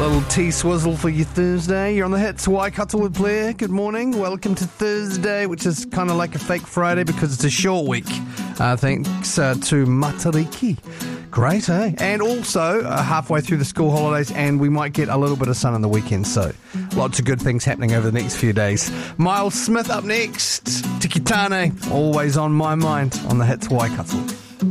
Little T-swizzle for your Thursday. You're on the hits. Waikato with Blair. Good morning. Welcome to Thursday, which is kind of like a fake Friday because it's a short week. Thanks to Matariki. Great, eh? And also halfway through the school holidays, and we might get a little bit of sun on the weekend. So lots of good things happening over the next few days. Miles Smith up next. Tiki Tane, always on my mind on the hits Waikato.